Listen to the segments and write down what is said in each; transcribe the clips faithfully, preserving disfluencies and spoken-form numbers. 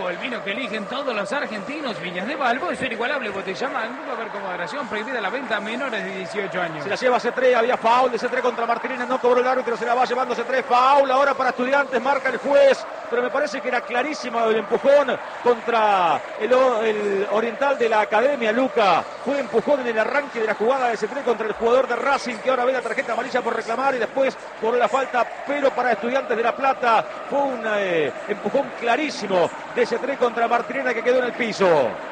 Balbo, el vino que eligen todos los argentinos. Viñas de Balbo es inigualable botella Mango. Va a haber con moderación, prohibida la venta a menores de dieciocho años. Se la lleva C tres, había foul de C tres contra Martirena, no cobró el árbitro, se la va llevando C tres, foul ahora para Estudiantes, marca el juez, pero me parece que era clarísimo el empujón contra el, el oriental de la Academia, Luca. Fue empujón en el arranque de la jugada de C tres contra el jugador de Racing, que ahora ve la tarjeta amarilla por reclamar y después por la falta, pero para Estudiantes de La Plata fue un eh, empujón clarísimo de C tres contra Martirena, que quedó en el piso.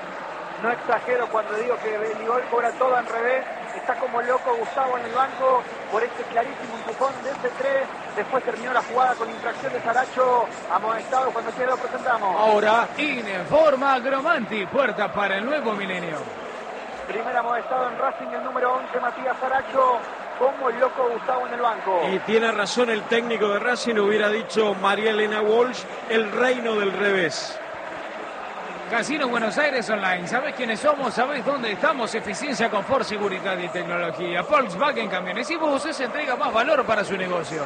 No exagero cuando digo que Beligol cobra todo al revés. Está como loco Gustavo en el banco por este clarísimo empujón de C tres. Después terminó la jugada con infracción de Saracho, amonestado. Cuando quiera lo presentamos. Ahora Informa Agromanti, puerta para el nuevo milenio. Primer amonestado en Racing, el número once, Matías Saracho. Como el loco Gustavo en el banco. Y tiene razón el técnico de Racing, hubiera dicho María Elena Walsh, el reino del revés. Casino Buenos Aires Online. ¿Sabés quiénes somos? ¿Sabés dónde estamos? Eficiencia, confort, seguridad y tecnología. Volkswagen Camiones y Buses entrega más valor para su negocio.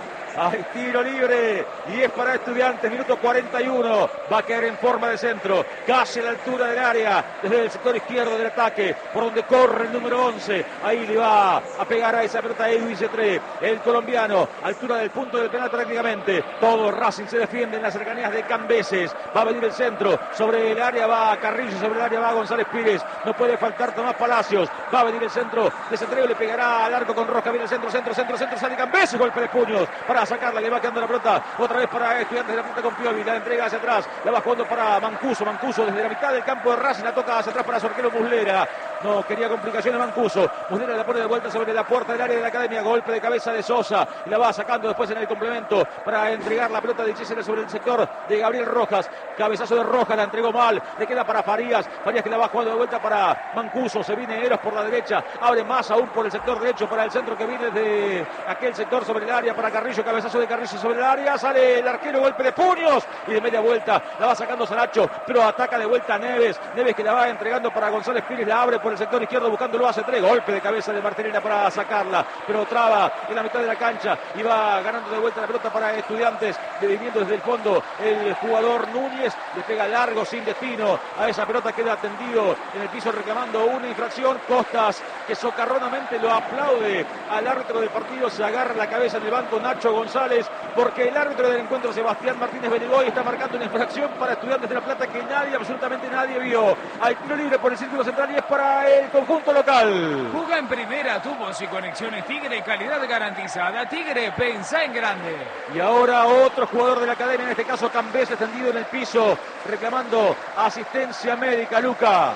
Hay tiro libre y es para Estudiantes, minuto cuarenta y uno, va a caer en forma de centro, casi a la altura del área, desde el sector izquierdo del ataque, por donde corre el número once, ahí le va a pegar a esa pelota Edwin C tres, el colombiano, altura del punto del penal prácticamente, todo Racing se defiende en las cercanías de Cambeses, va a venir el centro, sobre el área va Carrillo, sobre el área va González Pires, no puede faltar Tomás Palacios, va a venir el centro de C tres, le pegará al arco con Roja, viene el centro, centro, centro, centro, sale Cambeses, golpe de puños, para sacarla, le va quedando la pelota otra vez para Estudiantes de La Plata con Piovi, la entrega hacia atrás, la va jugando para Mancuso, Mancuso desde la mitad del campo de Racing, la toca hacia atrás para su arquero Muslera, no quería complicaciones Mancuso, Muslera la pone de vuelta sobre la puerta del área de la Academia, golpe de cabeza de Sosa, y la va sacando después en el complemento para entregar la pelota de Chisela sobre el sector de Gabriel Rojas, cabezazo de Rojas, la entregó mal, le queda para Farías, Farías que la va jugando de vuelta para Mancuso, se viene Eros por la derecha, abre más aún por el sector derecho para el centro que viene de aquel sector sobre el área para Carrillo, cabezazo de Carrillo sobre el área, sale el arquero, golpe de puños y de media vuelta la va sacando Saracho, pero ataca de vuelta a Neves, Neves que la va entregando para González Pires, la abre por el sector izquierdo buscándolo hace tres, golpe de cabeza de Martirena para sacarla, pero traba en la mitad de la cancha y va ganando de vuelta la pelota para Estudiantes, viniendo desde el fondo el jugador Núñez, le pega largo sin destino a esa pelota, queda tendido en el piso reclamando una infracción, Costas que socarronamente lo aplaude al árbitro del partido, se agarra la cabeza en el banco Nacho González, porque el árbitro del encuentro, Sebastián Martínez Beligoy, está marcando una infracción para Estudiantes de La Plata que nadie, absolutamente nadie vio. Hay tiro libre por el círculo central y es para el conjunto local. Juga en primera, tubos y conexiones Tigre, calidad garantizada. Tigre, pensá en grande. Y ahora otro jugador de la Academia, en este caso Cambés, extendido en el piso, reclamando asistencia médica, Luca.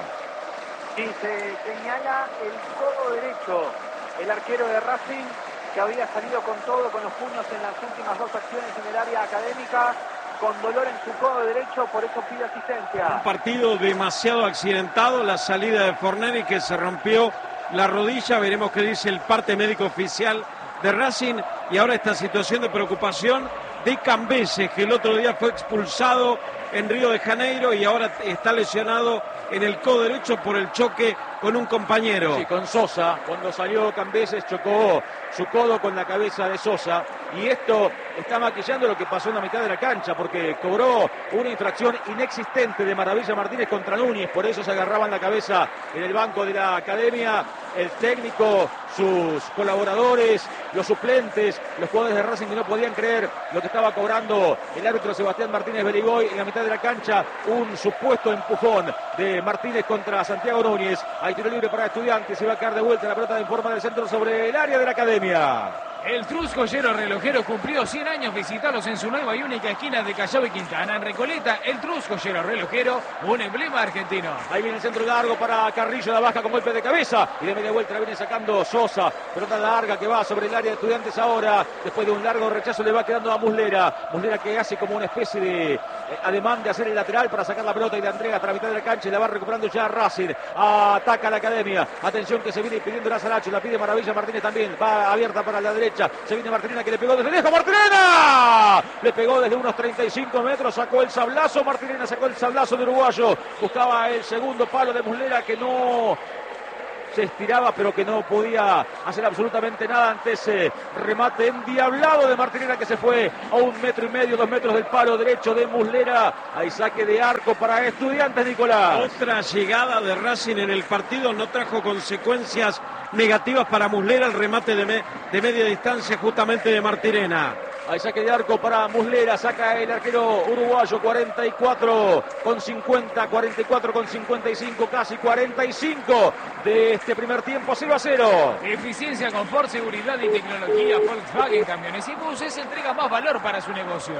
Y se señala el codo derecho, el arquero de Racing, que había salido con todo, con los puños en las últimas dos acciones en el área académica, con dolor en su codo derecho, por eso pide asistencia. Un partido demasiado accidentado, la salida de Forneri que se rompió la rodilla, veremos qué dice el parte médico oficial de Racing, y ahora esta situación de preocupación de Cambeses, que el otro día fue expulsado en Río de Janeiro y ahora está lesionado en el codo derecho por el choque con un compañero. Sí, con Sosa, cuando salió Cambeses chocó su codo con la cabeza de Sosa, y esto está maquillando lo que pasó en la mitad de la cancha, porque cobró una infracción inexistente de Maravilla Martínez contra Núñez, por eso se agarraban la cabeza en el banco de la Academia, el técnico, sus colaboradores, los suplentes, los jugadores de Racing que no podían creer lo que estaba cobrando el árbitro Sebastián Martínez Beligoy en la mitad de la cancha, un supuesto empujón de Martínez contra Santiago Núñez. Hay tiro libre para Estudiantes, se va a caer de vuelta la pelota en forma del centro sobre el área de la Academia. El Trus Joyero Relojero cumplió cien años. Visitalos en su nueva y única esquina de Callao y Quintana. En Recoleta, el Trus Joyero Relojero, un emblema argentino. Ahí viene el centro largo para Carrillo, la baja con golpe de cabeza y de media vuelta la viene sacando Sosa. Pelota larga que va sobre el área de Estudiantes ahora. Después de un largo rechazo le va quedando a Muslera. Muslera que hace como una especie de eh, ademán de hacer el lateral para sacar la pelota y la entrega hasta la mitad de la cancha y la va recuperando ya Racing. Ataca la Academia. Atención que se viene pidiendo la Saracho. La pide Maravilla Martínez también. Va abierta para la derecha. Se viene Martirena que le pegó desde lejos. ¡Martirena! Le pegó desde unos treinta y cinco metros. Sacó el sablazo. Martirena sacó el sablazo de uruguayo. Buscaba el segundo palo de Muslera que no se estiraba, pero que no podía hacer absolutamente nada ante ese remate endiablado de Martinera, que se fue a un metro y medio, dos metros del palo derecho de Muslera. Hay saque de arco para Estudiantes, Nicolás. Otra llegada de Racing en el partido no trajo consecuencias negativas para Muslera, el remate de, me, de media distancia justamente de Martirena. Hay saque de arco para Muslera, saca el arquero uruguayo, cuarenta y cuatro con cincuenta, cuarenta y cuatro con cincuenta y cinco, casi cuarenta y cinco de este primer tiempo, cero a cero. Eficiencia, confort, seguridad y tecnología. Volkswagen Camiones y Buses entrega más valor para su negocio.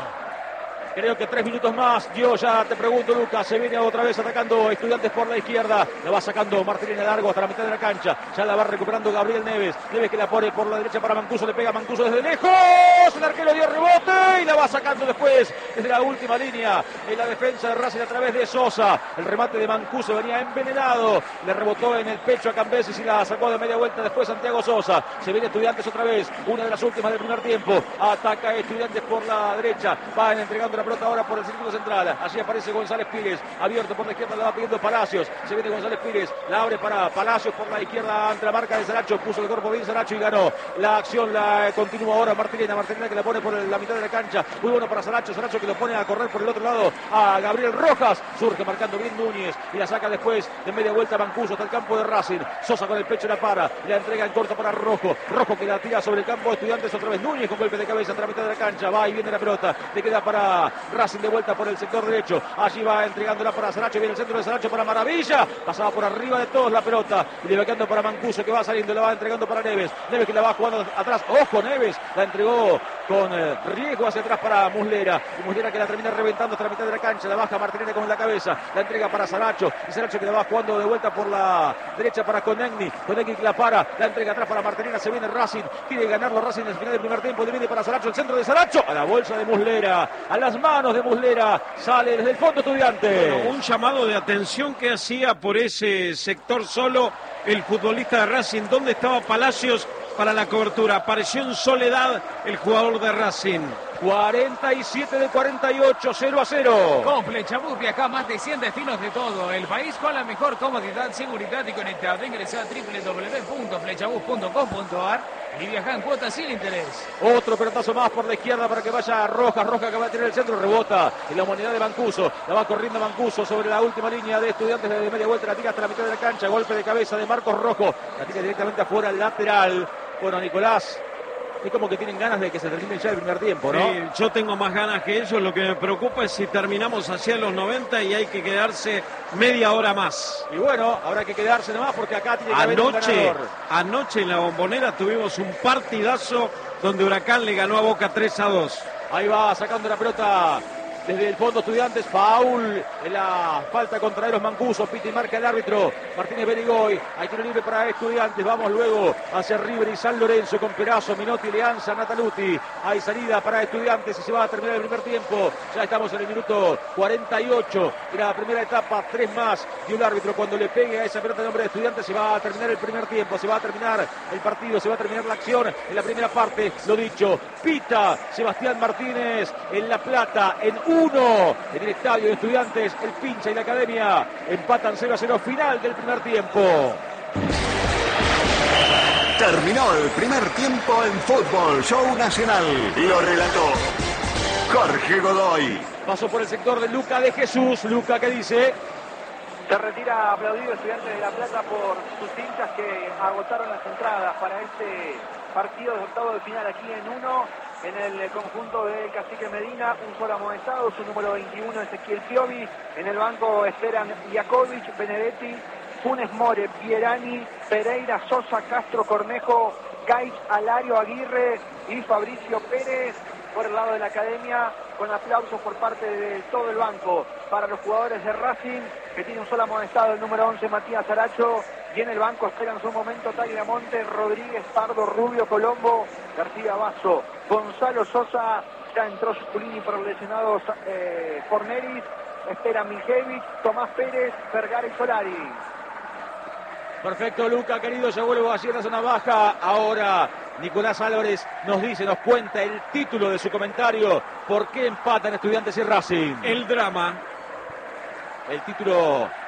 Creo que tres minutos más. Yo ya te pregunto, Lucas, se viene otra vez atacando Estudiantes por la izquierda. La va sacando Martínez largo hasta la mitad de la cancha. Ya la va recuperando Gabriel Neves. Neves que la pone por la derecha para Mancuso. Le pega Mancuso desde lejos. El arquero dio rebote y la va sacando después desde la última línea. En la defensa de Racing a través de Sosa. El remate de Mancuso venía envenenado. Le rebotó en el pecho a Cambeses y la sacó de media vuelta después Santiago Sosa. Se viene Estudiantes otra vez. Una de las últimas del primer tiempo. Ataca Estudiantes por la derecha. Van entregando la pelota ahora por el círculo central. Allí aparece González Pires, abierto por la izquierda, la va pidiendo Palacios. Se viene González Pires, la abre para Palacios por la izquierda ante la marca de Saracho. Puso el cuerpo bien Saracho y ganó. La acción la continúa ahora Martinena. Martinena que la pone por la mitad de la cancha. Muy bueno para Saracho. Saracho que lo pone a correr por el otro lado a Gabriel Rojas. Surge marcando bien Núñez y la saca después de media vuelta Mancuso hasta el campo de Racing. Sosa con el pecho la para. La entrega en corto para Rojo. Rojo que la tira sobre el campo de Estudiantes otra vez. Núñez con golpe de cabeza hasta la mitad de la cancha. Va y viene la pelota. Le queda para Racing de vuelta por el sector derecho. Allí va entregándola para Saracho. Viene el centro de Saracho para Maravilla. Pasaba por arriba de todos la pelota. Y le va quedando para Mancuso que va saliendo. La va entregando para Neves. Neves que la va jugando atrás. Ojo Neves. La entregó con eh, riesgo hacia atrás para Muslera. Y Muslera que la termina reventando hasta la mitad de la cancha. La baja Martinez con la cabeza. La entrega para Saracho. Y Saracho que la va jugando de vuelta por la derecha para Conegni. Conegni que la para. La entrega atrás para Martinez. Se viene Racing. Quiere ganarlo Racing en el final del primer tiempo. Le viene para Saracho. El centro de Saracho. A la bolsa de Muslera. A las manos de Muslera. Sale desde el fondo Estudiante. Bueno, un llamado de atención que hacía por ese sector solo el futbolista de Racing. ¿Dónde estaba Palacios para la cobertura? Apareció en soledad el jugador de Racing. cuarenta y siete de cuarenta y ocho, cero a cero. Con Flechabús viaja a más de cien destinos de todo el país con la mejor comodidad, seguridad y conectado. Ingresa a doble u doble u doble u punto flechabús punto com punto a r y viaja en cuotas sin interés. Otro pelotazo más por la izquierda para que vaya Rojas. Rojas que va a tener el centro, rebota en la humanidad de Mancuso. La va corriendo Mancuso sobre la última línea de Estudiantes de media vuelta. La tira hasta la mitad de la cancha. Golpe de cabeza de Marcos Rojo. La tira directamente afuera, lateral. Bueno, Nicolás, es como que tienen ganas de que se termine ya el primer tiempo, ¿no? Sí, yo tengo más ganas que ellos. Lo que me preocupa es si terminamos hacia los noventa y hay que quedarse media hora más. Y bueno, habrá que quedarse nomás porque acá tiene que haber un Anoche, ganador. anoche en la Bombonera tuvimos un partidazo donde Huracán le ganó a Boca tres a dos. Ahí va sacando la pelota desde el fondo Estudiantes. Paul en la falta contra Eros Mancuso. Pita y marca el árbitro Martínez Berigoy. Hay tiro libre para Estudiantes. Vamos luego hacia River y San Lorenzo con Perazo, Minotti, Leanza, Nataluti. Hay salida para Estudiantes y se va a terminar el primer tiempo. Ya estamos en el minuto cuarenta y ocho de la primera etapa. Tres más y un árbitro cuando le pegue a esa pelota de nombre de Estudiantes. Se va a terminar el primer tiempo. Se va a terminar el partido. Se va a terminar la acción en la primera parte. Lo dicho, pita Sebastián Martínez en La Plata en uno en el estadio de Estudiantes. El Pincha y la Academia empatan cero a cero. Final del primer tiempo. Terminó el primer tiempo en Fútbol Show Nacional. Lo relató Jorge Godoy. Pasó por el sector de Luca de Jesús. Luca, ¿qué dice? Se retira aplaudido Estudiantes de La Plata por sus hinchas que agotaron las entradas para este partido de octavo de final aquí en uno. En el conjunto de Cacique Medina, un solo amonestado, su número veintiuno, Ezequiel Piovi. En el banco esperan Jakovic, Benedetti, Funes More, Pierani, Pereira, Sosa, Castro, Cornejo, Gais, Alario, Aguirre y Fabricio Pérez. Por el lado de la Academia, con aplausos por parte de todo el banco para los jugadores de Racing, que tiene un solo amonestado, el número once, Matías Saracho. Y en el banco esperan su momento Tagliamonte, Rodríguez, Pardo, Rubio, Colombo, García Basso, Gonzalo Sosa. Ya entró Sculini por lesionados eh, Forneris. Espera Mijevic, Tomás Pérez, Vergara y Solari. Perfecto, Luca, querido, ya vuelvo a cierra zona baja. Ahora Nicolás Álvarez nos dice, nos cuenta el título de su comentario. ¿Por qué empatan Estudiantes y Racing? El drama. El título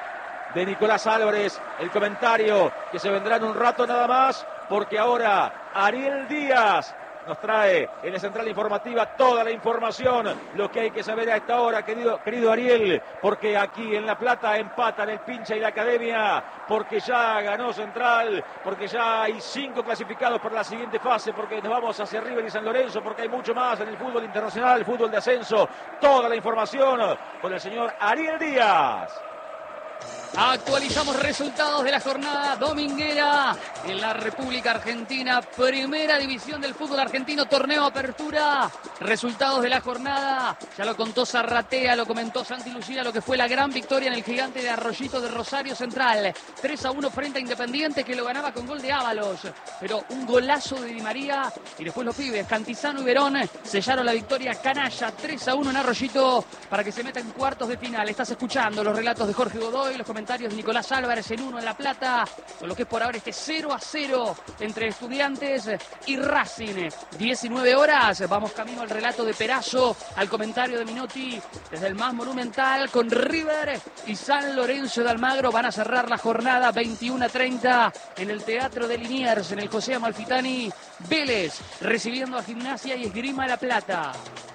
de Nicolás Álvarez. El comentario que se vendrá en un rato nada más, porque ahora Ariel Díaz nos trae en la central informativa toda la información, lo que hay que saber a esta hora, querido, querido Ariel, porque aquí en La Plata empatan el Pincha y la Academia, porque ya ganó Central, porque ya hay cinco clasificados para la siguiente fase, porque nos vamos hacia River y San Lorenzo, porque hay mucho más en el fútbol internacional, el fútbol de ascenso. Toda la información con el señor Ariel Díaz. Actualizamos resultados de la jornada dominguera en la República Argentina, primera división del fútbol argentino, torneo apertura. Resultados de la jornada, ya lo contó Zarratea, lo comentó Santi Lucía, lo que fue la gran victoria en el gigante de Arroyito de Rosario Central. tres a uno frente a Independiente, que lo ganaba con gol de Ábalos, pero un golazo de Di María y después los pibes, Cantizano y Verón, sellaron la victoria canalla, tres a uno en Arroyito para que se meta en cuartos de final. Estás escuchando los relatos de Jorge Godoy, los comentarios de Nicolás Álvarez en uno en La Plata, con lo que es por ahora este cero a cero entre Estudiantes y Racing. diecinueve horas, vamos camino al relato de Perazo, al comentario de Minotti desde el más monumental, con River y San Lorenzo de Almagro. Van a cerrar la jornada veintiuno a treinta en el Teatro de Liniers, en el José Amalfitani. Vélez recibiendo a Gimnasia y Esgrima La Plata.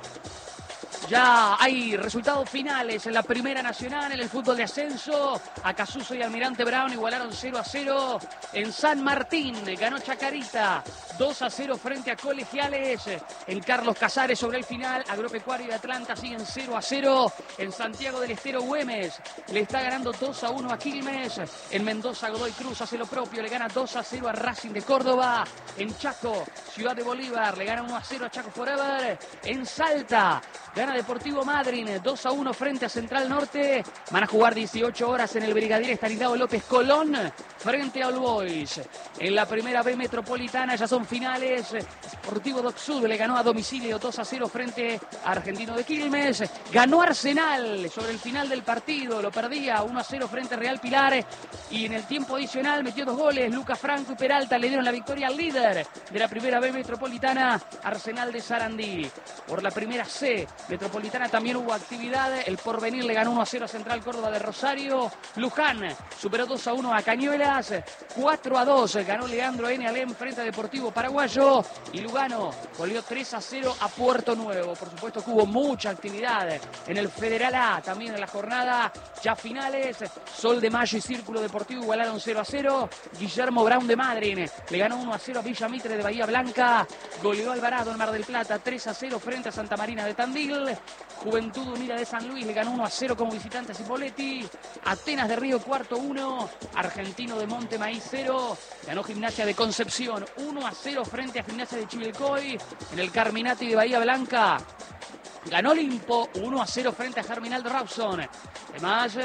Ya hay resultados finales en la Primera Nacional, en el fútbol de ascenso. Acasuso y Almirante Brown igualaron cero a cero. En San Martín ganó Chacarita dos a cero frente a Colegiales. En Carlos Casares sobre el final, Agropecuario de Atlanta siguen cero a cero. En Santiago del Estero, Güemes le está ganando dos a uno a Quilmes. En Mendoza, Godoy Cruz hace lo propio, le gana dos a cero a Racing de Córdoba. En Chaco, Ciudad de Bolívar, le gana uno a cero a Chaco Forever. En Salta, gana Deportivo Madryn dos a uno frente a Central Norte. Van a jugar dieciocho horas en el Brigadier Estanislao López Colón frente a All Boys. En la primera B metropolitana ya son finales. Sportivo Dock Sud le ganó a domicilio dos a cero frente a Argentino de Quilmes. Ganó Arsenal sobre el final del partido, lo perdía uno a cero frente a Real Pilar. Y en el tiempo adicional metió dos goles. Lucas Franco y Peralta le dieron la victoria al líder de la primera B metropolitana, Arsenal de Sarandí. Por la primera C metropolitana también hubo actividad. El Porvenir le ganó uno a cero a Central Córdoba de Rosario. Luján superó dos a uno a Cañuelas. cuatro a dos ganó Leandro N. Alem frente a Deportivo Paraguayo. Y Lugano volvió tres a cero a Puerto Nuevo. Por supuesto que hubo mucha actividad en el Federal A también en la jornada. Ya finales, Sol de Mayo y Círculo Deportivo igualaron cero a cero. Guillermo Brown de Madryn le ganó uno a cero a Villa Mitre de Bahía Blanca. Goleó Alvarado en Mar del Plata tres a cero frente a Santa Marina de Tandil. Juventud Unida de San Luis le ganó uno a cero como visitante a Cipolletti. Atenas de Río Cuarto uno. Argentino de Monte Maíz cero. Ganó Gimnasia de Concepción uno a cero frente a Gimnasia de Chivilcoy. En el Carminati de Bahía Blanca ganó Olimpo uno a cero frente a Germinal de Rawson. Además,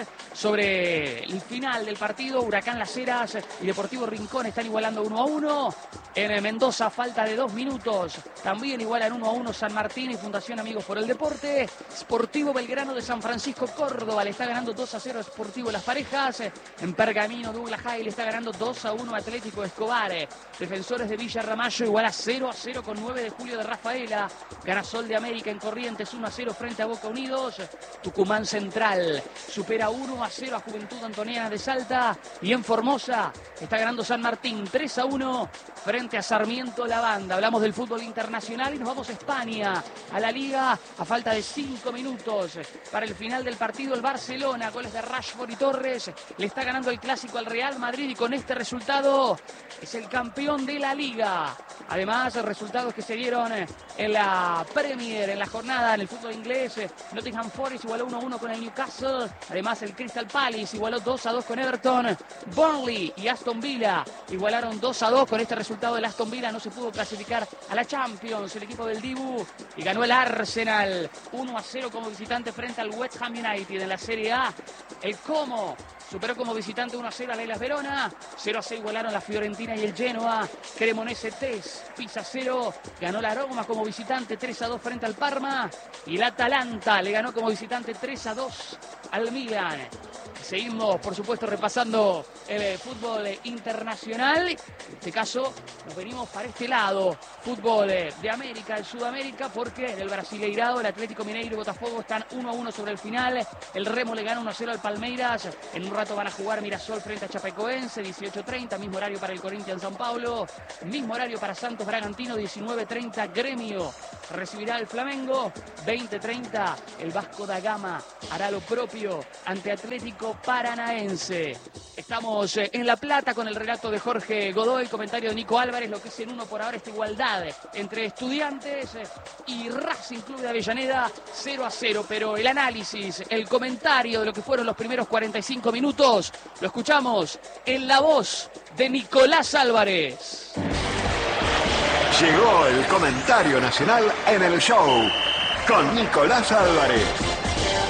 sobre el final del partido, Huracán Las Heras y Deportivo Rincón están igualando uno a uno. En Mendoza, falta de dos minutos, también igualan uno a uno San Martín y Fundación Amigos por el Deporte. Sportivo Belgrano de San Francisco Córdoba le está ganando dos a cero a Sportivo Las Parejas. En Pergamino, Douglas High le está ganando dos a uno a Atlético Escobar. Defensores de Villa Ramallo iguala cero a cero con nueve de Julio de Rafaela. Gana Sol de América en Corrientes uno a cero frente a Boca Unidos. Tucumán Central supera uno a cero a Juventud Antoniana de Salta. Y en Formosa está ganando San Martín tres a uno frente a Sarmiento La Banda. Hablamos del fútbol internacional y nos vamos a España, a la Liga, a falta de cinco minutos para el final del partido. El Barcelona, goles de Rashford y Torres, le está ganando el clásico al Real Madrid y con este resultado es el campeón de la Liga. Además, resultados que se dieron en la Premier, en la jornada, en el fútbol inglés. Nottingham Forest igualó uno a uno con el Newcastle. Además, el Crystal Palace igualó dos a dos con Everton. Burnley y Aston Villa igualaron dos a dos. Con este resultado, el Aston Villa no se pudo clasificar a la Champions, el equipo del Dibu. Y ganó el Arsenal uno a cero como visitante frente al West Ham United en la Serie A. El Como superó como visitante uno a cero a la Hellas Verona. cero a cero igualaron la Fiorentina y el Genoa. Cremonese tres, Pisa cero. Ganó la Roma como visitante tres a dos frente al Parma. Y el Atalanta le ganó como visitante tres a dos al Milan. Seguimos, por supuesto, repasando el fútbol internacional. En este caso, nos venimos para este lado. Fútbol de América, de Sudamérica, porque en el Brasileirado, el Atlético Mineiro y Botafogo están uno a uno sobre el final. El Remo le gana uno a cero al Palmeiras. En un rato van a jugar Mirasol frente a Chapecoense, dieciocho treinta. Mismo horario para el Corinthians San Paulo. Mismo horario para Santos Bragantino, diecinueve treinta. Gremio recibirá al Flamengo. veinte treinta. El Vasco da Gama hará lo propio ante Atlético Paranaense. Estamos en La Plata con el relato de Jorge Godoy, comentario de Nico Álvarez, lo que es en uno por ahora esta igualdad entre Estudiantes y Racing Club de Avellaneda, cero a cero, pero el análisis, el comentario de lo que fueron los primeros cuarenta y cinco minutos, lo escuchamos en la voz de Nicolás Álvarez. Llegó el comentario nacional en el show con Nicolás Álvarez.